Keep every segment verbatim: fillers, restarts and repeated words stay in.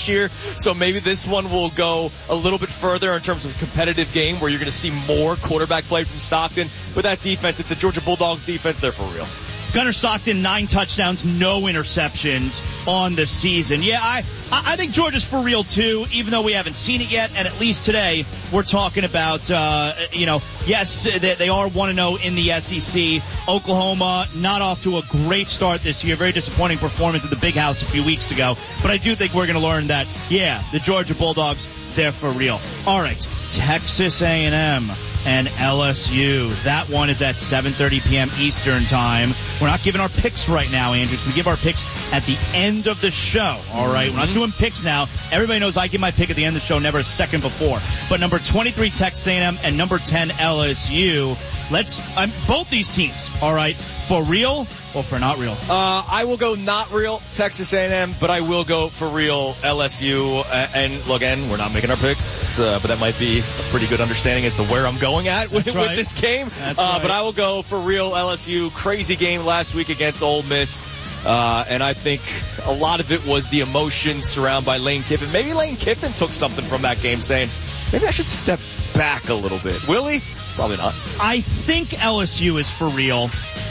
last year. So maybe this one will go a little bit further in terms of a competitive game where you're going to see more quarterback play from Stockton. But that defense, it's a Georgia Bulldogs defense. They're for real. Gunnar Stockton, nine touchdowns, no interceptions on the season. Yeah, I I think Georgia's for real, too, even though we haven't seen it yet. And at least today, we're talking about, uh, you know, yes, they, they are one and oh in the S E C. Oklahoma, not off to a great start this year. Very disappointing performance at the Big House a few weeks ago. But I do think we're going to learn that, yeah, the Georgia Bulldogs, they're for real. All right, Texas A and M and L S U. That one is at seven thirty p.m. Eastern time. We're not giving our picks right now, Andrew. We give our picks at the end of the show. All right, mm-hmm. We're not doing picks now. Everybody knows I give my pick at the end of the show, never a second before. But number twenty-three, Texas A and M, and number ten, L S U. Let's um, both these teams. All right, for real or for not real? Uh, I will go not real, Texas A and M, but I will go for real, L S U. Uh, and look, again, we're not making our picks, uh, but that might be a pretty good understanding as to where I'm going at with, right. with this game. That's uh, right. But I will go for real, L S U. Crazy game last week against Ole Miss. Uh, and I think a lot of it was the emotion surrounded by Lane Kiffin. Maybe Lane Kiffin took something from that game saying, maybe I should step back a little bit. Will he? Probably not. I think L S U is for real,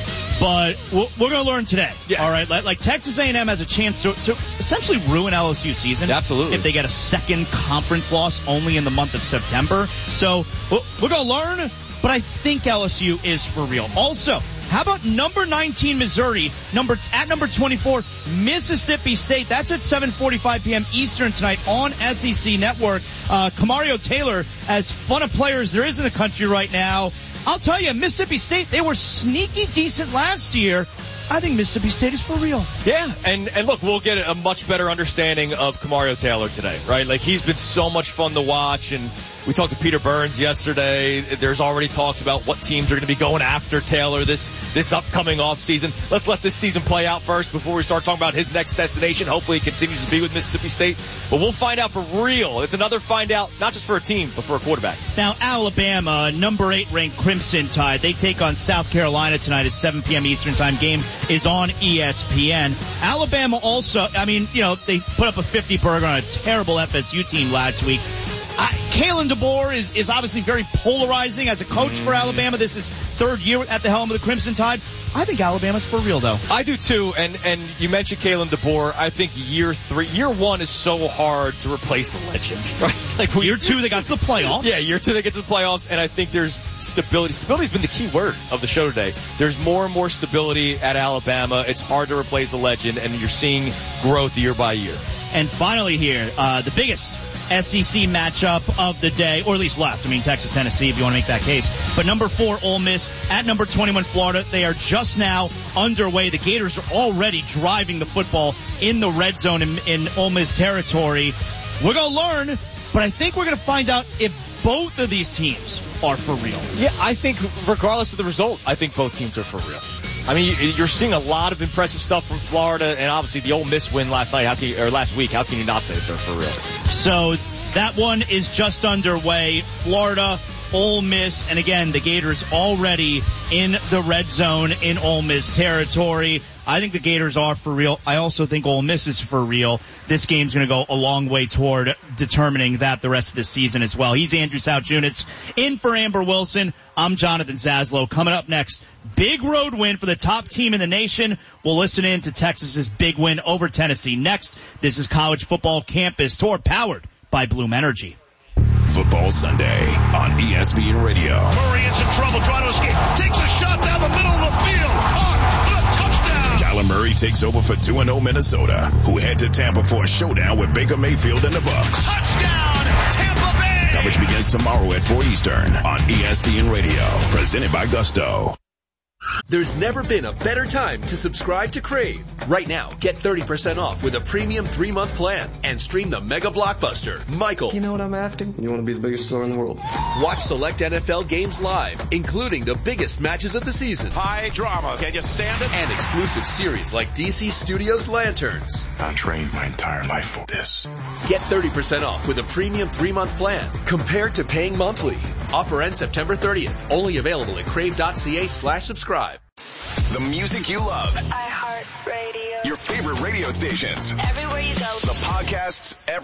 but we're going to learn today. Yes. All right, like, like Texas A and M has a chance to, to essentially ruin L S U season. Absolutely. If they get a second conference loss only in the month of September. So we're going to learn, but I think L S U is for real. Also, how about number nineteen Missouri, number at number twenty-four Mississippi State? That's at seven forty-five p.m. Eastern tonight on S E C Network. Uh, Kamario Taylor, as fun a player as there is in the country right now. I'll tell you, Mississippi State, they were sneaky decent last year. I think Mississippi State is for real. Yeah, and, and look, we'll get a much better understanding of Kamario Taylor today, right? Like, he's been so much fun to watch, and we talked to Peter Burns yesterday. There's already talks about what teams are going to be going after Taylor this, this upcoming offseason. Let's let this season play out first before we start talking about his next destination. Hopefully he continues to be with Mississippi State, but we'll find out for real. It's another find out, not just for a team, but for a quarterback. Now, Alabama, number eight ranked Crimson Tide. They take on South Carolina tonight at seven p.m. Eastern time. Game is on E S P N. Alabama also, I mean, you know, they put up a fifty burger on a terrible F S U team last week. Uh, Kalen DeBoer is, is obviously very polarizing as a coach for Alabama. This is third year at the helm of the Crimson Tide. I think Alabama's for real, though. I do, too. And, and you mentioned Kalen DeBoer. I think year three, year one is so hard to replace a legend. Right? Like we, year two, they got to the playoffs. Yeah, year two, they get to the playoffs. And I think there's stability. Stability's been the key word of the show today. There's more and more stability at Alabama. It's hard to replace a legend, and you're seeing growth year by year. And finally here, uh, the biggest S E C matchup of the day, or at least left. I mean, Texas, Tennessee, if you want to make that case. But number four, Ole Miss, at number twenty-one, Florida. They are just now underway. The Gators are already driving the football in the red zone in, in Ole Miss territory. We're going to learn, but I think we're going to find out if both of these teams are for real. Yeah, I think regardless of the result, I think both teams are for real. I mean, you're seeing a lot of impressive stuff from Florida, and obviously the Ole Miss win last night, how can you, or last week. How can you not say that they're for real? So that one is just underway. Florida, Ole Miss, and again, the Gators already in the red zone in Ole Miss territory. I think the Gators are for real. I also think Ole Miss is for real. This game's going to go a long way toward determining that the rest of the season as well. He's Andrew Sauchunas in for Amber Wilson. I'm Jonathan Zaslow. Coming up next, big road win for the top team in the nation. We'll listen in to Texas's big win over Tennessee. Next, this is College Football Campus Tour powered by Bloom Energy. Football Sunday on E S P N Radio. Murray in some trouble trying to escape. Takes a shot down the middle of the field. Caught. What a touchdown. Kyler Murray takes over for two and oh Minnesota, who head to Tampa for a showdown with Baker Mayfield and the Bucs. Touchdown, Tampa Bay. Coverage begins tomorrow at four Eastern on E S P N Radio. Presented by Gusto. There's never been a better time to subscribe to Crave. Right now, get thirty percent off with a premium three-month plan and stream the mega blockbuster, Michael. You know what I'm after? You want to be the biggest star in the world. Watch select N F L games live, including the biggest matches of the season. High drama. Can you stand it? And exclusive series like D C Studios Lanterns. I trained my entire life for this. Get thirty percent off with a premium three-month plan compared to paying monthly. Offer ends September thirtieth. Only available at crave.ca slash subscribe. The music you love. iHeartRadio. Your favorite radio stations. Everywhere you go. The podcasts.